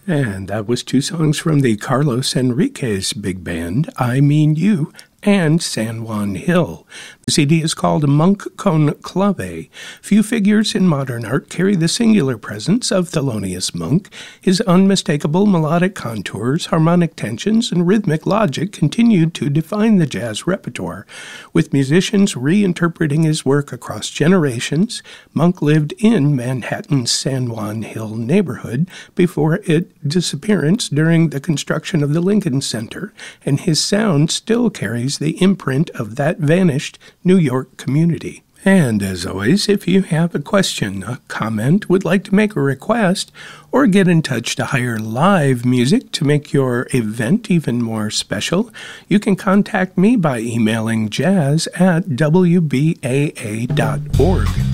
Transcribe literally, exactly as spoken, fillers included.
And that was two songs from the Carlos Enriquez Big Band, I Mean You, and San Juan Hill. The C D is called Monk con Clave. Few figures in modern art carry the singular presence of Thelonious Monk. His unmistakable melodic contours, harmonic tensions, and rhythmic logic continued to define the jazz repertoire. With musicians reinterpreting his work across generations, Monk lived in Manhattan's San Juan Hill neighborhood before its disappearance during the construction of the Lincoln Center, and his sound still carries the imprint of that vanished New York community. And as always, if you have a question, a comment, would like to make a request, or get in touch to hire live music to make your event even more special, you can contact me by emailing jazz at w b a a dot org.